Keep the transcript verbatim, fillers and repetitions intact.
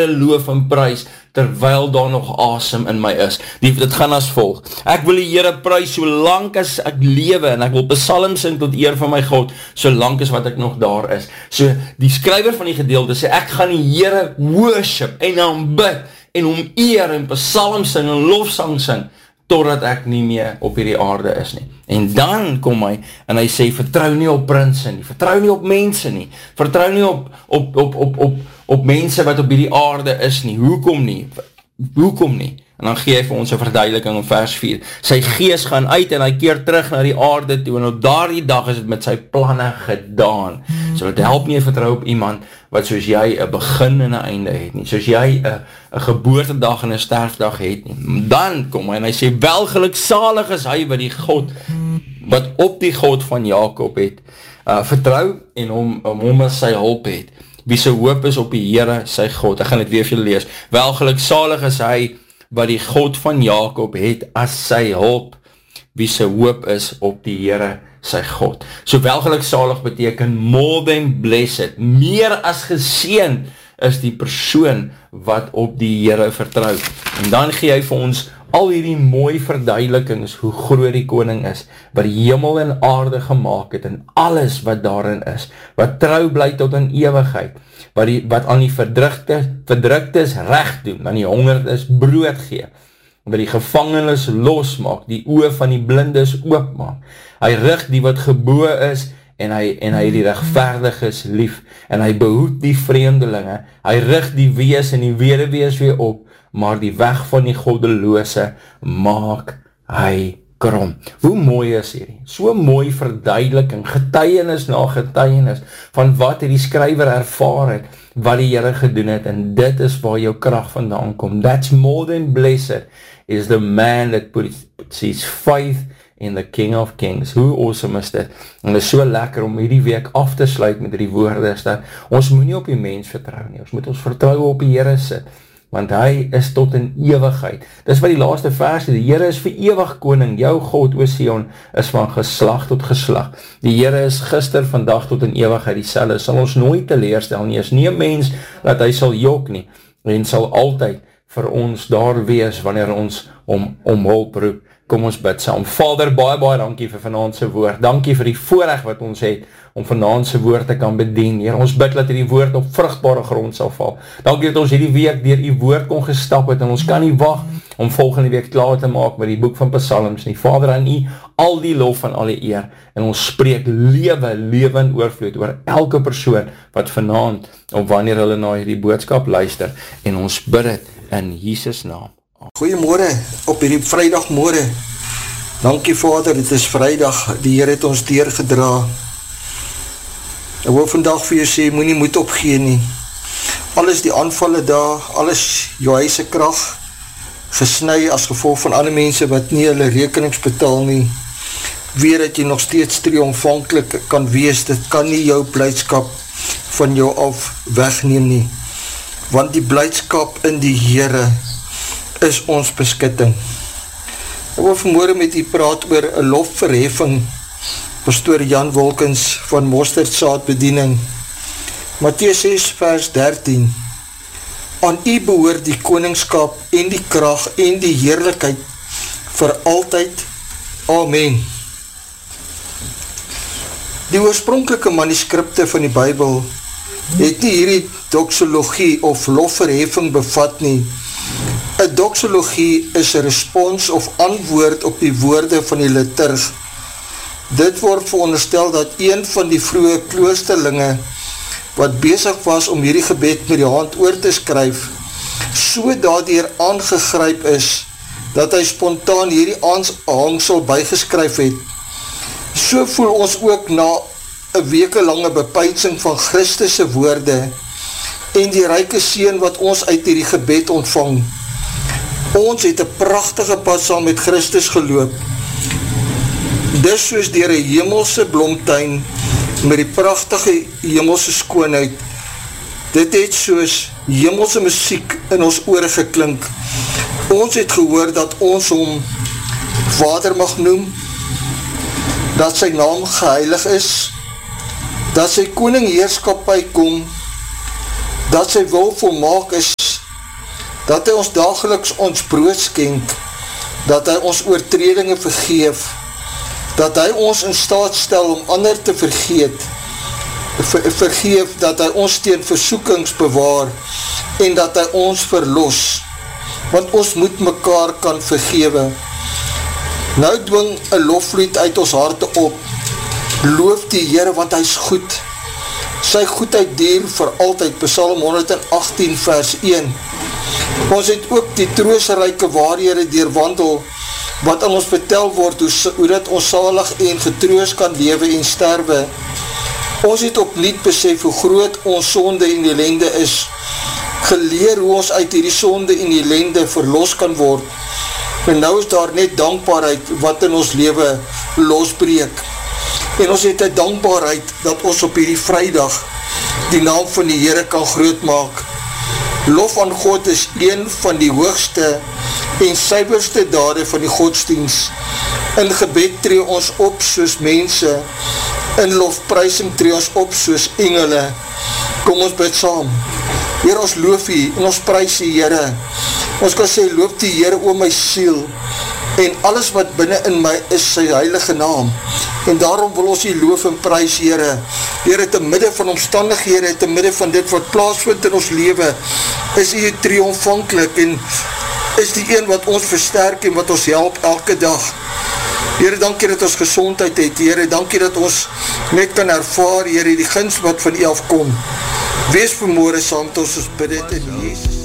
loof en prys, terwyl daar nog asem in my is. Die, dit gaan as volg. Ek wil die Here prys solank as ek lewe, en ek wil psalm sing tot eer van my God, solank as wat ek nog daar is. So, die skrywer van die gedeelte sê, ek gaan die Here worship, en aanbid, en hom eer, en psalm sing, en lofsang sing, totdat ek nie meer op hierdie aarde is nie. En dan kom hy, en hy sê, vertrou nie op prinse nie, vertrou nie op mense nie, vertrou nie op, op, op, op, op, op mense wat op hierdie aarde is nie, hoekom nie, hoekom nie, en dan gee hy vir ons 'n verduideliking in vers vier, sy gees gaan uit en hy keer terug na die aarde toe, en op daardie dag is het met sy planne gedaan, so dit help nie vertrou op iemand, wat soos jy 'n begin en 'n einde het nie, soos jy 'n 'n geboortedag en 'n sterfdag het nie, dan kom hy en hy sê, welgeluksalig is hy wat die God, wat op die God van Jakob het, uh, vertrou en hom, om hom as sy hulp het, wie sy hoop is op die Here, sy God, ek gaan dit weer vir julle lees, welgeluksalig is hy, wat die God van Jakob het as sy hulp, wie sy hoop is op die Here, sy God. So welgeluksalig beteken more than blessed, meer as geseënd is die persoon wat op die Here vertrou. En dan gee hy vir ons al hierdie mooi verduidelikings hoe groot die koning is, wat die hemel en aarde gemaak het en alles wat daarin is, wat trou bly tot in ewigheid, wat, die, wat aan die verdruktes, verdruktes recht doen, aan die hongerdes brood gee, wat die gevangenes losmaak, die oë van die blindes oopmaak. Hy rig die wat geboe is, en hy, en hy die regverdiges lief, en hy behoed die vreemdelinge, hy rig die wees en die weduwees weer op, maar die weg van die goddelose maak hy krom. Hoe mooi is hierdie? So mooi verduideliking, getuienis na getuienis, van wat die skrywer ervaar het, wat die Here gedoen het, en dit is waar jou krag vandaan kom. That's more than blessed, is the man that puts, puts his faith in the King of Kings. Hoe awesome is dit? En dit is so lekker om hierdie week af te sluit met die woorde, is dat ons moet nie op die mens vertrou nie, ons moet ons vertroue op die Here sit, want hy is tot in ewigheid. Dis wat die laaste vers sê, die Here is vir ewig koning, jou God, o Sion, is van geslag tot geslag. Die Here is gister, vandag tot in ewigheid dieselfde, sal ons nooit teleerstel nie, is nie 'n mens dat hy sal jok nie, en sal altyd vir ons daar wees, wanneer ons om, om hulp roep. Kom ons bid saam. Vader, baie, baie dankie vir vanaand se woord. Dankie vir die voorreg wat ons het om vanaand se woord te kan bedien. Heer, ons bid dat hierdie woord op vrugbare grond sal val. Dankie dat ons hierdie week deur u woord kon gestap het en ons kan nie wag om volgende week klaar te maak met die boek van Psalms nie. Vader, aan u al die lof en al die eer. En ons spreek lewe, lewe in oorvloed oor elke persoon wat vanaand of wanneer hulle na hierdie boodskap luister. En ons bid dit in Jesus naam. Goeiemôre op hierdie Vrydagmôre. Dankie Vader, dit is Vrydag, die Here het ons deurgedra. Ek wil vandag vir jou sê, moenie moed opgee nie. Alles die aanvalle daar, alles jou huise krag, gesny as gevolg van ander mense wat nie hulle rekenings betaal nie. Weet dat jy nog steeds triomfantlik kan wees, dit kan nie jou blydskap van jou af wegneem nie. Want die blydskap in die Here is ons beskutting. Ek wil vanmôre met u praat oor 'n lofverheffing, pastoor Jan Wilkins van Mosterdsaad Bediening. Matteus ses vers dertien. Aan u behoort die koningskap en die krag en die heerlikheid vir altyd. Amen. Die oorspronklike manuskripte van die Bybel het nie hierdie doxologie of lofverheffing bevat nie. 'n Doxologie is 'n respons of antwoord op die woorde van die liturg. Dit word veronderstel dat een van die vroeë kloosterlinge wat besig was om hierdie gebed met die hand oor te skryf, so daardeur aangegryp is, dat hy spontaan hierdie aanhangsel bygeskryf het. So voel ons ook na 'n wekelange bepeinsing van Christus se woorde en die ryke seën wat ons uit hierdie gebed ontvang. Ons het 'n pragtige pad saam met Christus geloop. Dis soos deur 'n hemelse blomtuin met die pragtige hemelse skoonheid. Dit het soos hemelse musiek in ons ore geklink. Ons het gehoor dat ons hom Vader mag noem, dat sy naam geheilig is, dat sy koning heerskappy kom, dat sy wil volmaak is, dat hy ons dageliks ons brood skenk, dat hy ons oortredinge vergeef, dat hy ons in staat stel om ander te vergeet, ver, vergeef, dat hy ons teen versoekings bewaar, en dat hy ons verlos, want ons moet mekaar kan vergewe. Nou dwing een loflied uit ons harte op, loof die Here, want hy is goed, sy goedheid duur vir altyd, Psalm honderdagtien vers een. Ons het ook die troosteryke waarhede deurwandel, wat aan ons vertel word, hoe, hoe dat ons salig en getroos kan lewe en sterwe. Ons het opnuut besef hoe groot ons sonde en ellende is, geleer hoe ons uit hierdie sonde en ellende verlos kan word, en nou is daar net dankbaarheid wat in ons lewe losbreek. En ons het een dankbaarheid dat ons op hierdie vrydag die naam van die Here kan groot maak. Lof aan God is een van die hoogste en suiwerste dade van die godsdienst. In gebed tree ons op soos mense, in lofprysing tree ons op soos engele. Kom ons bid saam. Heer, ons loof U en ons prys U, Here. Ons kan sê, loof die Here o my siel, en alles wat binnen in my is sy heilige naam. En daarom wil ons U loof en prys, Here. Here, te midde van omstandighede, te midde van dit wat plaasvind in ons lewe, is U triomfantlik en is die een wat ons versterk en wat ons help elke dag. Here, dankie dat ons gezondheid het, Here, dankie dat ons net kan ervaar, Here, die guns wat van U afkom. Wees vanmorgen saam met ons, ons bid het in Jesus.